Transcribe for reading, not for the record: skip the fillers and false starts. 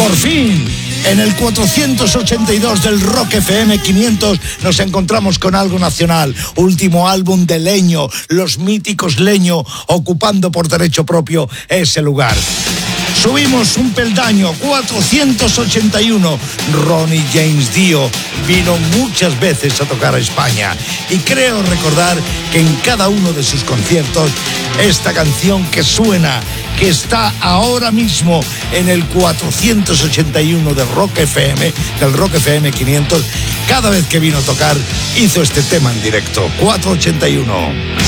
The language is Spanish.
Por fin, en el 482 del Rock FM 500 nos encontramos con algo nacional. Último álbum de Leño, los míticos Leño, ocupando por derecho propio ese lugar. Subimos un peldaño, 481. Ronnie James Dio vino muchas veces a tocar a España y creo recordar que en cada uno de sus conciertos esta canción que suena, que está ahora mismo en el 481 del Rock FM 500, cada vez que vino a tocar hizo este tema en directo, 481.